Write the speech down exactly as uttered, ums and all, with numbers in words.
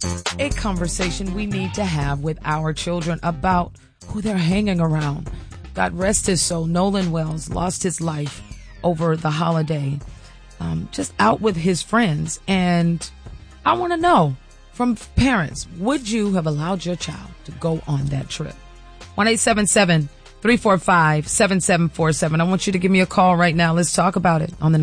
a conversation we need to have with our children about who they're hanging around. God rest his soul. Nolan Wells lost his life over the holiday, um, just out with his friends. And I want to know from parents, would you have allowed your child to go on that trip? one eight seven seven, three four five, seven seven four seven. I want you to give me a call right now. Let's talk about it on the